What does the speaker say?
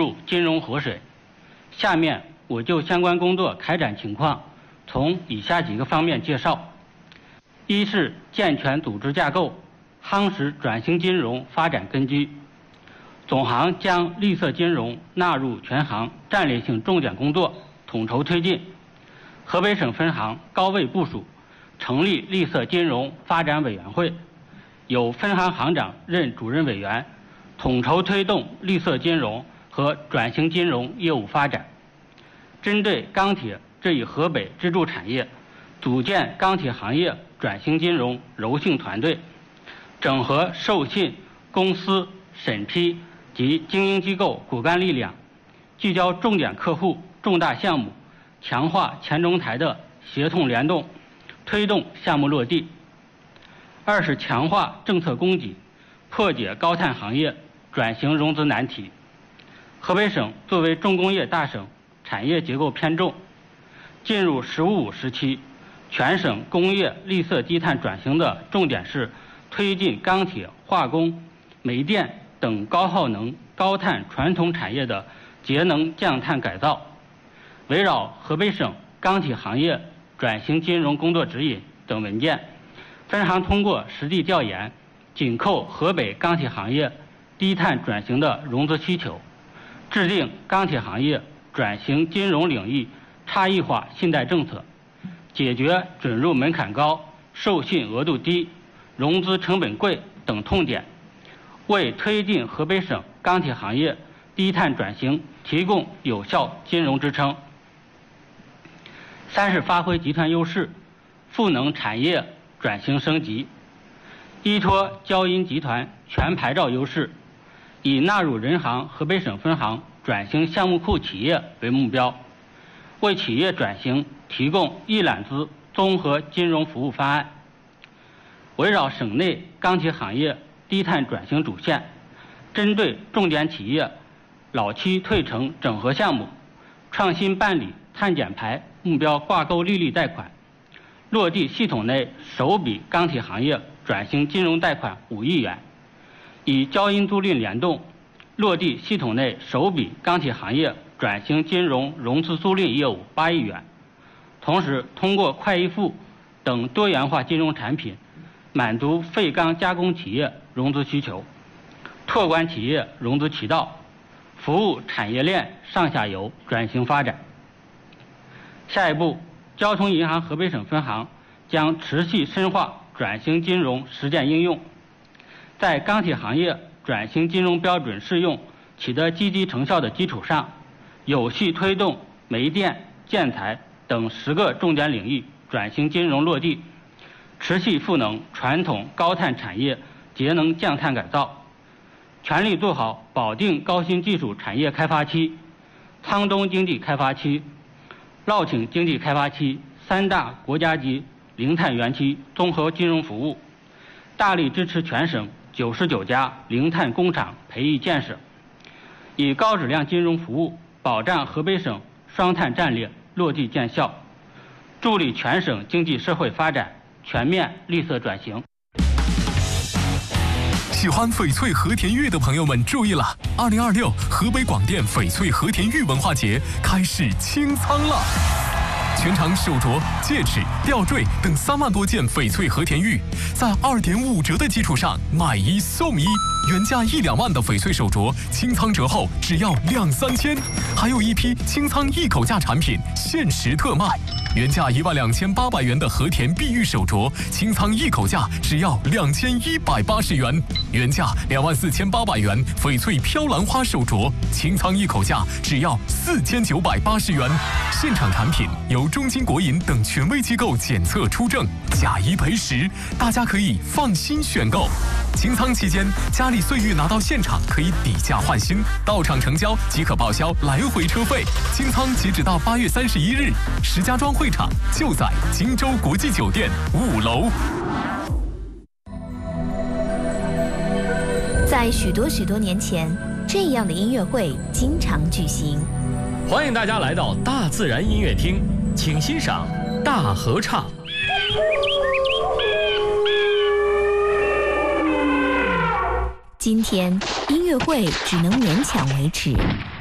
入金融活水。下面我就相关工作开展情况从以下几个方面介绍：一是健全组织架构，夯实转型金融发展根基。总行将绿色金融纳入全行战略性重点工作，统筹推进。河北省分行高位部署，成立绿色金融发展委员会，由分行行长任主任委员，统筹推动绿色金融和转型金融业务发展。针对钢铁这一河北支柱产业，组建钢铁行业转型金融柔性团队，整合授信、公司、审批及经营机构骨干力量，聚焦重点客户、重大项目，强化前中台的协同联动，推动项目落地。二是强化政策供给，破解高碳行业转型融资难题。河北省作为重工业大省，产业结构偏重，进入“十五五”时期，全省工业绿色低碳转型的重点是推进钢铁、化工、煤电等高耗能、高碳传统产业的节能降碳改造。围绕河北省钢铁行业转型金融工作指引等文件，分行通过实地调研，紧扣河北钢铁行业低碳转型的融资需求，制定钢铁行业转型金融领域差异化信贷政策，解决准入门槛高、授信额度低、融资成本贵等痛点，为推进河北省钢铁行业低碳转型提供有效金融支撑。三是发挥集团优势，赋能产业转型升级。依托交银集团全牌照优势，以纳入人行河北省分行转型项目库企业为目标，为企业转型提供一揽子综合金融服务方案。围绕省内钢铁行业低碳转型主线，针对重点企业老区退城整合项目，创新办理碳减排目标挂钩利率贷款，落地系统内首笔钢铁行业转型金融贷款5亿元，以交银租赁联动，落地系统内首笔钢铁行业转型金融融资租赁业务8亿元。同时，通过快易付等多元化金融产品，满足废钢加工企业融资需求，拓宽企业融资渠道，服务产业链上下游转型发展。下一步，交通银行河北省分行将持续深化转型金融实践应用，在钢铁行业转型金融标准适用取得积极成效的基础上，有序推动煤电、建材等10个重点领域转型金融落地，持续赋能传统高碳产业节能降碳改造，全力做好保定高新技术产业开发区、沧东经济开发区、乐清经济开发区3大国家级零碳园区综合金融服务，大力支持全省99家零碳工厂培育建设，以高质量金融服务保障河北省双碳战略落地见效，助力全省经济社会发展全面绿色转型。 喜欢翡翠和田玉的朋友们注意了，2026河北广电翡翠和田玉文化节开始清仓了。全场手镯、戒指、吊坠等3万多件翡翠和田玉，在2.5折的基础上买1送1，原价1-2万的翡翠手镯，清仓折后只要2-3千，还有一批清仓一口价产品限时特卖，原价12800元的和田碧玉手镯，清仓一口价只要2180元，原价24800元翡翠飘兰花手镯，清仓一口价只要4980元。现场产品由中金国银等权威机构检测出证，假一赔10，大家可以放心选购。清仓期间，佳丽岁玉拿到现场可以抵价换新，到场成交即可报销来回车费。清仓截止到8月31日，石家庄会场就在荆州国际酒店5楼。 在许多年前，这样的音乐会经常举行。 欢迎大家来到大自然音乐厅，请欣赏大合唱。 今天音乐会只能勉强维持。